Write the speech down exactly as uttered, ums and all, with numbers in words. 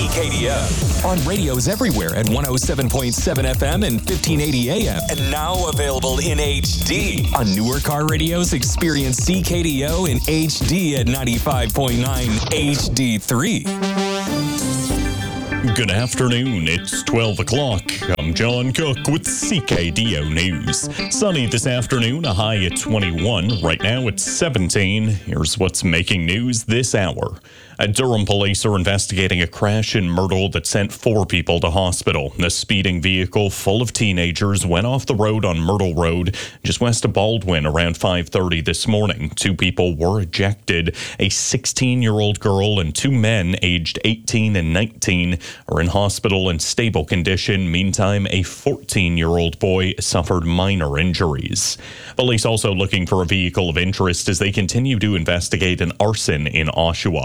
C K D O. On radios everywhere at one oh seven point seven F M and fifteen eighty A M. And now available in H D. On newer car radios, experience C K D O in H D at ninety-five point nine H D three. Good afternoon, it's twelve o'clock. I'm John Cook with C K D O News. Sunny this afternoon, a high at twenty-one. Right now it's seventeen. Here's what's making news this hour. Durham police are investigating a crash in Myrtle that sent four people to hospital. The speeding vehicle full of teenagers went off the road on Myrtle Road, just west of Baldwin, around five thirty this morning. Two people were ejected. A sixteen-year-old girl and two men aged eighteen and nineteen are in hospital in stable condition. Meantime, a fourteen-year-old boy suffered minor injuries. Police also looking for a vehicle of interest as they continue to investigate an arson in Oshawa.